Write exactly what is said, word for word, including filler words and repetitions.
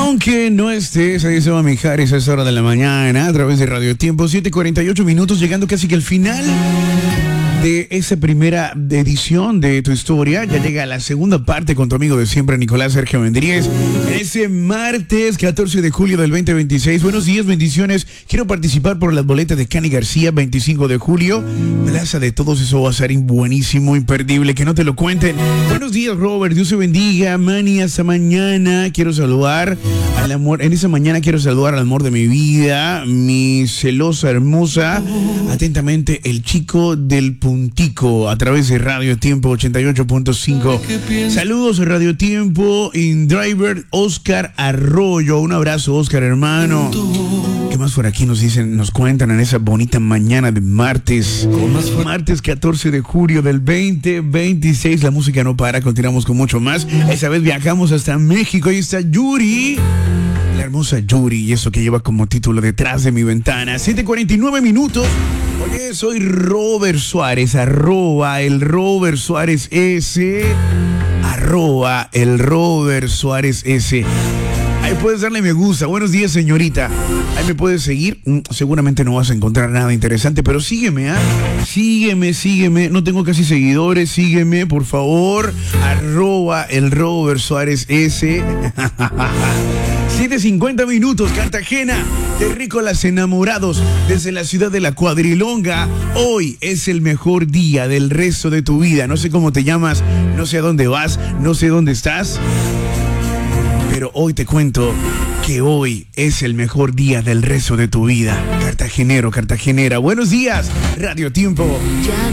Aunque no estés, ahí se va Mijares a esa hora de la mañana a través de Radio Tiempo, siete cuarenta y ocho minutos, llegando casi que al final de esa primera edición de Tu Historia. Ya llega la segunda parte con tu amigo de siempre, Nicolás Sergio Mendríez. Ese martes catorce de julio del veinte veintiséis. Buenos días, bendiciones. Quiero participar por las boletas de Cani García, veinticinco de julio. Plaza de Todos, eso va a ser buenísimo, imperdible, que no te lo cuenten. Buenos días, Robert. Dios te bendiga. Mani, hasta mañana. Quiero saludar al amor. En esa mañana quiero saludar al amor de mi vida, mi celosa hermosa. Atentamente, el chico del Puntico, a través de Radio Tiempo ochenta y ocho punto cinco. Saludos, Radio Tiempo, in driver Oscar Arroyo. Un abrazo, Oscar, hermano. ¿Qué más por aquí nos dicen, nos cuentan en esa bonita mañana de martes? Martes catorce de julio del veinte veintiséis. La música no para, continuamos con mucho más. Esa vez viajamos hasta México. Ahí está Yuri, la hermosa Yuri, y eso que lleva como título Detrás de mi ventana. siete cuarenta y nueve minutos. Oye, soy Robert Suárez, arroba el Robert Suárez S, arroba el Robert Suárez S. Ahí puedes darle me gusta. Buenos días, señorita. Ahí me puedes seguir. Seguramente no vas a encontrar nada interesante, pero sígueme, ¿ah? ¿eh? Sígueme, sígueme. No tengo casi seguidores. Sígueme, por favor. Arroba el Robert Suárez S. siete cincuenta minutos, Cartagena, terrícolas enamorados desde la ciudad de la Cuadrilonga. Hoy es el mejor día del resto de tu vida. No sé cómo te llamas, no sé a dónde vas, no sé dónde estás, pero hoy te cuento que hoy es el mejor día del resto de tu vida. Cartagenero, cartagenera, buenos días, Radio Tiempo.